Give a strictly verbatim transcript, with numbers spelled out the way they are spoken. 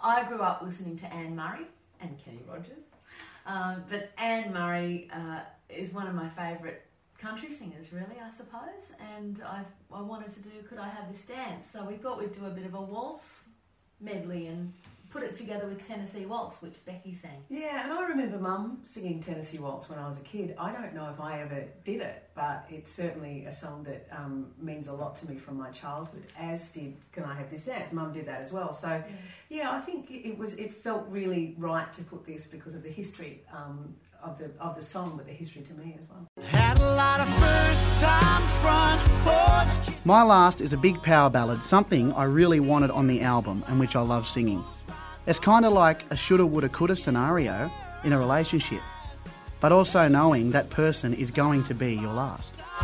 I grew up listening to Anne Murray and Kenny Rogers. Um, but Anne Murray uh, is one of my favourite country singers, really, I suppose. And I I wanted to do Could I Have This Dance? So we thought we'd do a bit of a waltz medley and put it together with Tennessee Waltz, which Becky sang. Yeah, and I remember Mum singing Tennessee Waltz when I was a kid. I don't know if I ever did it, but it's certainly a song that um, means a lot to me from my childhood, as did Can I Have This Dance? Mum did that as well. So, yeah, yeah I think it was. It felt really right to put this because of the history um, of the of the song, but the history to me as well. Had a lot of first time front porch. My Last is a big power ballad, something I really wanted on the album and which I love singing. It's kind of like a shoulda, woulda, coulda scenario in a relationship, but also knowing that person is going to be your last.